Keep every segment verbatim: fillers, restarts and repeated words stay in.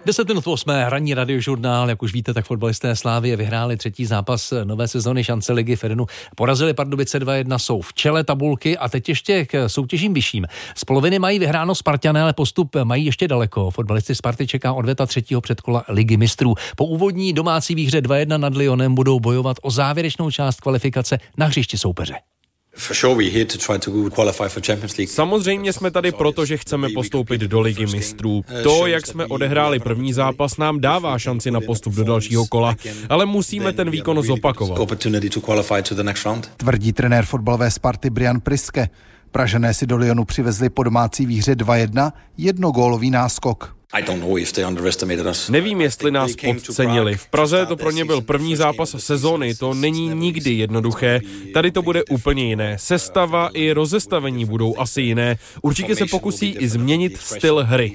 deset minut po osmé ranní radiožurnál, jak už víte, tak fotbalisté Slavie vyhráli třetí zápas nové sezony šance ligy Ferenu. Porazili Pardubice dva jedna, jsou v čele tabulky a teď ještě k soutěžím vyšším. Z poloviny mají vyhráno Spartané, ale postup mají ještě daleko. Fotbalisty Sparty čeká odveta třetího předkola ligy mistrů. Po úvodní domácí výhře dva jedna nad Lyonem budou bojovat o závěrečnou část kvalifikace na hřišti soupeře. Samozřejmě jsme tady proto, že chceme postoupit do ligy mistrů. To, jak jsme odehráli první zápas, nám dává šanci na postup do dalšího kola, ale musíme ten výkon zopakovat. Tvrdí trenér fotbalové Sparty Brian Priske. Pražané si do Lyonu přivezli po domácí výhře dva jedna jednogólový náskok. Nevím, jestli nás podcenili. V Praze to pro ně byl první zápas sezóny, to není nikdy jednoduché. Tady to bude úplně jiné. Sestava i rozestavení budou asi jiné. Určitě se pokusí i změnit styl hry.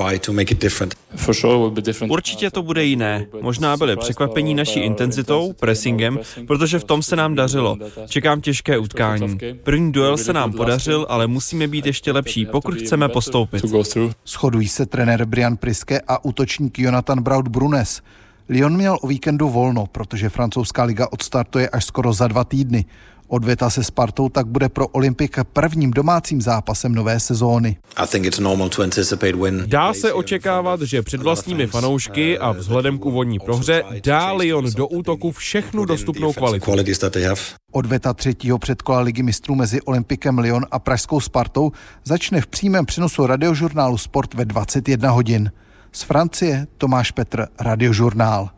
Určitě to bude jiné. Možná byli překvapení naší intenzitou, pressingem, protože v tom se nám dařilo. Čekám těžké utkání. První duel se nám podařil, ale musíme být ještě lepší, pokud chceme postoupit. Shodují se trenér Brian Priske a útočník Jonathan Braut-Brunes. Lyon měl o víkendu volno, protože francouzská liga odstartuje až skoro za dva týdny. Odveta se Spartou tak bude pro Olympika prvním domácím zápasem nové sezóny. Dá se očekávat, že před vlastními fanoušky a vzhledem k úvodní prohře dá Lyon do útoku všechnu dostupnou kvalitu. Odveta třetího předkola ligy mistrů mezi Olympikem Lyon a pražskou Spartou začne v přímém přenosu radiožurnálu Sport ve dvacet jedna hodin. Z Francie Tomáš Petr, Radiožurnál.